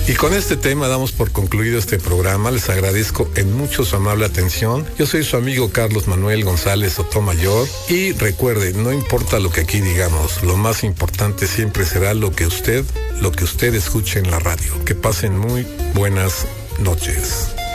Y con este tema damos por concluido este programa. Les agradezco en mucho su amable atención. Yo soy su amigo Carlos Manuel González Sotomayor. Y recuerden, no importa lo que aquí digamos, lo más importante siempre será lo que usted escuche en la radio. Que pasen muy buenas noches.